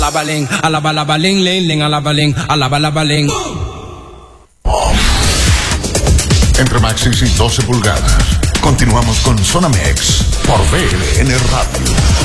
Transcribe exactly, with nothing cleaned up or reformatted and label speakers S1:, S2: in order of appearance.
S1: Alabaling, alabalabaling, ling, ling, alabaling, alabalabaling.
S2: Entre Maxis y doce pulgadas. Continuamos con Zona Mex por B L N Radio.